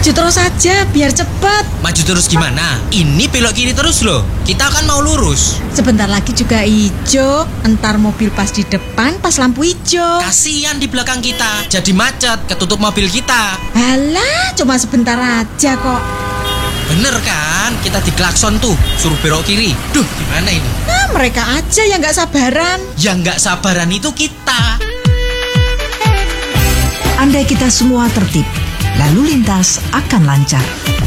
Maju terus saja biar cepat. Maju terus gimana? Ini belok kiri terus loh. Kita kan mau lurus. Sebentar lagi juga hijau. Entar mobil pas di depan pas lampu hijau. Kasian di belakang kita. Jadi macet, ketutup mobil kita. Alah, cuma sebentar aja kok. Bener kan? Kita diklakson tuh, suruh belok kiri. Duh, gimana ini? Nah, mereka aja yang gak sabaran. Yang gak sabaran itu kita. Andai kita semua tertib, lalu lintas akan lancar.